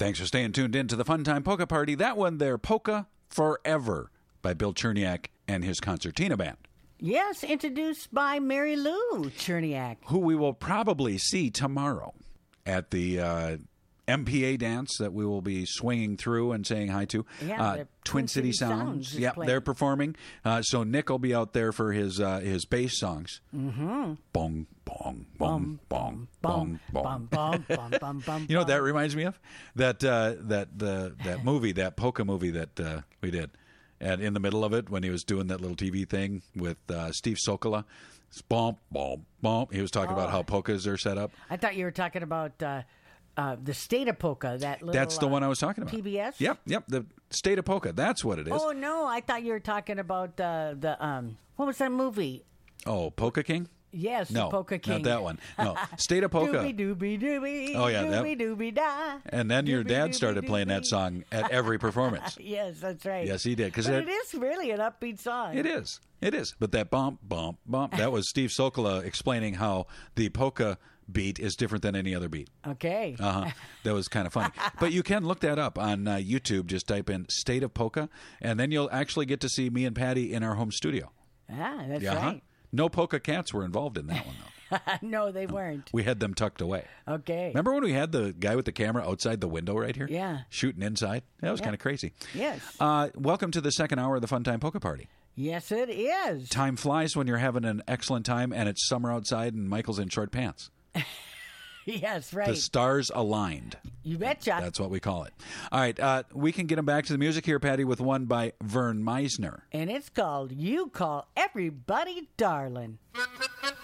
Thanks for staying tuned in to the Fun Time Polka Party. That one there, Polka Forever by Bill Cherniak and his concertina band. Yes, introduced by Mary Lou Cherniak. Who we will probably see tomorrow at the MPA dance that we will be swinging through and saying hi to. Yeah, Twin City Sounds. Yep, playing. they're performing. So Nick will be out there for his bass songs. Mm-hmm. Bong, bong, bong, bong, bong, bong. bum, bum, bum, bum, You know what that reminds me of? That movie, that polka movie that we did. And in the middle of it, when he was doing that little TV thing with Steve Sokola, it's bump, bump, bump. He was talking about how polkas are set up. I thought you were talking about the State of Polka. That's the one I was talking about. PBS? Yep. The State of Polka. That's what it is. Oh, no. I thought you were talking about what was that movie? Oh, Polka King? Yes, No, the Polka King. not that one. No, State of Polka. Doobie doobie doobie. Oh, yeah, that- Doobie doobie da. And then your Doobie dad doobie started playing that doobie. song at every performance. Yes, that's right. Yes, he did. But it is really an upbeat song. It is. But that bump, bump, bump, that was Steve Sokola explaining how the polka beat is different than any other beat. Okay. That was kind of funny. But you can look that up on YouTube. Just type in State of Polka, and then you'll actually get to see me and Patty in our home studio. That's Yeah, right. No polka cats were involved in that one, though. No, they weren't. We had them tucked away. Okay. Remember when we had the guy with the camera outside the window right here? Yeah. Shooting inside? That was kind of crazy. Yes. Welcome to the second hour of the Fun Time Polka Party. Yes, it is. Time flies when you're having an excellent time, and it's summer outside, and Michael's in short pants. Yes, right. The stars aligned. You betcha. That's what we call it. All right. We can get him back to the music here, Patty, with one by Vern Meisner. And it's called You Call Everybody Darling.